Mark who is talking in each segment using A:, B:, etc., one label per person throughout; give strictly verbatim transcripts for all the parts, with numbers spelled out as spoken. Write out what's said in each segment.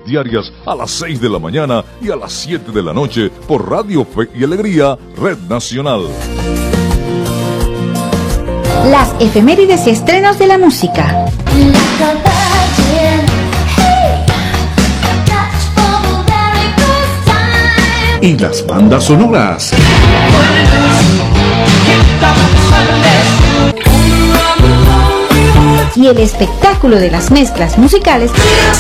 A: diarias a las seis de la mañana y a las siete de la noche por Radio Fe y Alegría, Red Nacional.
B: Las efemérides y estrenos de la música.
C: Y las bandas sonoras.
B: Y el espectáculo de las mezclas musicales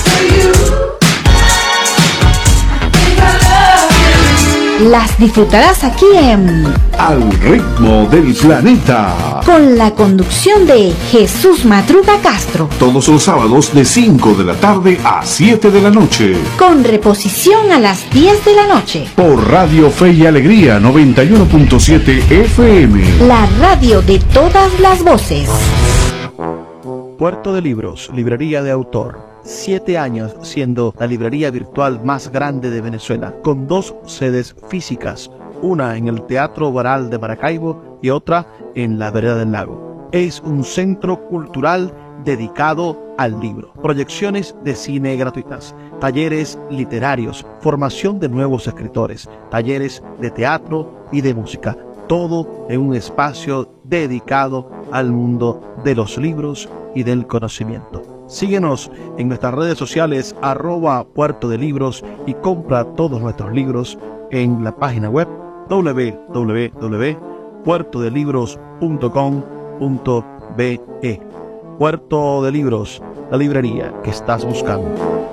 B: las disfrutarás aquí en
C: Al Ritmo del Planeta,
B: con la conducción de Jesús Madruga Castro,
C: todos los sábados de cinco de la tarde a siete de la noche,
B: con reposición a las diez de la noche
C: por Radio Fe y Alegría noventa y uno punto siete F M,
B: la radio de todas las voces.
D: Puerto de Libros, librería de autor. Siete años siendo la librería virtual más grande de Venezuela, con dos sedes físicas, una en el Teatro Baral de Maracaibo y otra en la Vereda del Lago. Es un centro cultural dedicado al libro, proyecciones de cine gratuitas, talleres literarios, formación de nuevos escritores, talleres de teatro y de música, todo en un espacio dedicado al mundo de los libros y del conocimiento. Síguenos en nuestras redes sociales arroba Puerto de Libros y compra todos nuestros libros en la página web doble u doble u doble u punto puerto de libros punto com punto be. Puerto de Libros, la librería que estás buscando.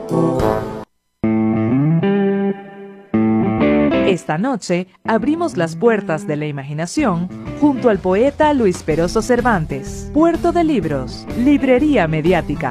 E: Esta noche abrimos las puertas de la imaginación junto al poeta Luis Peroso Cervantes. Puerto de Libros, librería mediática.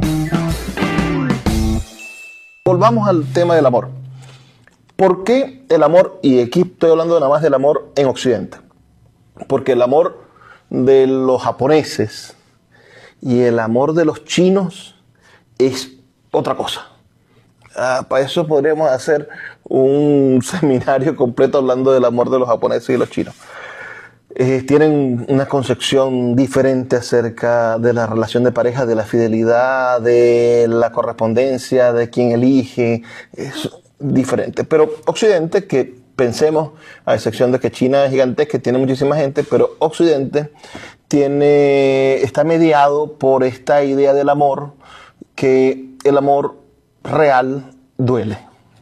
F: Volvamos al tema del amor. ¿Por qué el amor, y aquí estoy hablando nada más del amor en Occidente? Porque el amor de los japoneses y el amor de los chinos es otra cosa. Ah, para eso podríamos hacer un seminario completo hablando del amor de los japoneses y los chinos. Eh, tienen una concepción diferente acerca de la relación de pareja, de la fidelidad, de la correspondencia, de quién elige. Es diferente. Pero Occidente, que pensemos, a excepción de que China es gigantesca, que tiene muchísima gente, pero Occidente tiene, está mediado por esta idea del amor, que el amor real duele.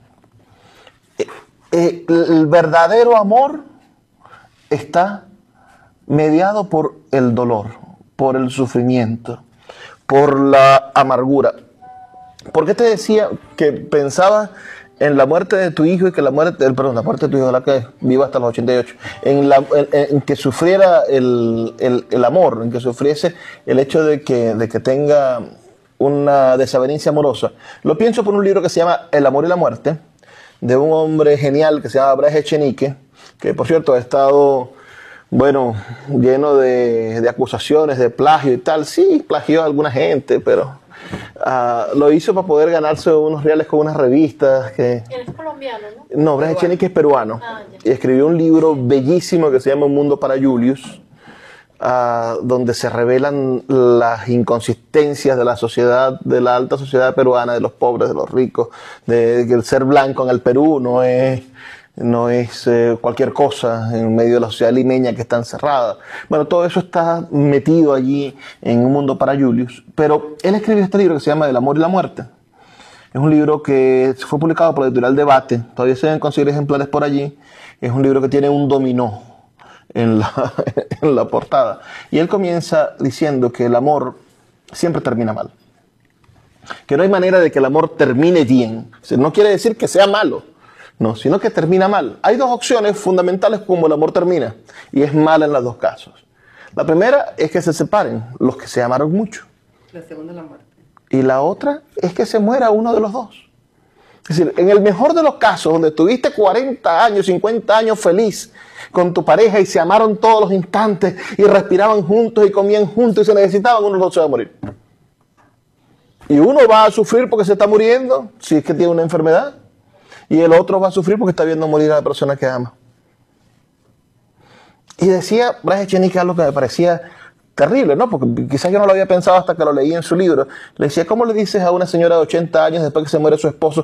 F: El verdadero amor está mediado por el dolor, por el sufrimiento, por la amargura. ¿Por qué te decía que pensaba en la muerte de tu hijo y que la muerte, perdón, la muerte de tu hijo, la que viva hasta los ochenta y ocho, en, la, en, en que sufriera el, el, el amor, en que sufriese el hecho de que, de que tenga una desavenencia amorosa? Lo pienso por un libro que se llama El amor y la muerte, de un hombre genial que se llama Braz Echenique, que por cierto ha estado, bueno, lleno de, de acusaciones de plagio y tal. Sí, plagió a alguna gente, pero uh, lo hizo para poder ganarse unos reales con unas revistas. Que...
G: Él es colombiano, ¿no?
F: No, Braz Echenique es peruano. Ah, y escribió un libro bellísimo que se llama Un mundo para Julius, Uh, donde se revelan las inconsistencias de la sociedad, de la alta sociedad peruana, de los pobres, de los ricos, de que el ser blanco en el Perú no es, no es eh, cualquier cosa en medio de la sociedad limeña que está encerrada. Bueno, todo eso está metido allí en Un mundo para Julius, pero él escribió este libro que se llama El amor y la muerte. Es un libro que fue publicado por la editorial Debate, todavía se deben conseguir ejemplares por allí. Es un libro que tiene un dominó En la, en la portada. Y él comienza diciendo que el amor siempre termina mal. Que no hay manera de que el amor termine bien. No quiere decir que sea malo, no, sino que termina mal. Hay dos opciones fundamentales como el amor termina, y es mal en los dos casos. La primera es que se separen los que se amaron mucho.
G: La segunda es la muerte.
F: Y la otra es que se muera uno de los dos. Es decir, en el mejor de los casos, donde tuviste cuarenta años, cincuenta años feliz con tu pareja y se amaron todos los instantes y respiraban juntos y comían juntos y se necesitaban, uno de los dos se va a morir. Y uno va a sufrir porque se está muriendo, si es que tiene una enfermedad, y el otro va a sufrir porque está viendo morir a la persona que ama. Y decía Braz Echenique algo que me parecía terrible, ¿no? Porque quizás yo no lo había pensado hasta que lo leí en su libro. Le decía, ¿cómo le dices a una señora de ochenta años después que se muere su esposo